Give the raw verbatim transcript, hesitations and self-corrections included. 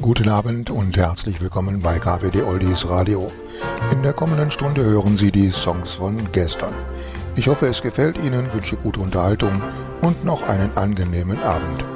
Guten Abend und herzlich willkommen bei K P D Oldies Radio. In der kommenden Stunde hören Sie die Songs von gestern. Ich hoffe, es gefällt Ihnen, wünsche gute Unterhaltung und noch einen angenehmen Abend.